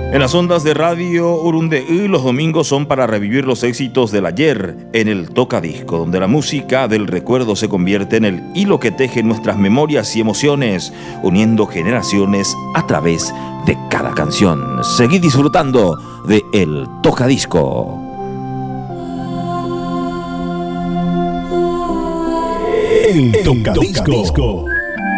En las ondas de Radio Urundeú, los domingos son para revivir los éxitos del ayer en el Tocadisco, donde la música del recuerdo se convierte en el hilo que teje nuestras memorias y emociones, uniendo generaciones a través de cada canción. Seguid disfrutando de El Tocadisco. El Tocadisco.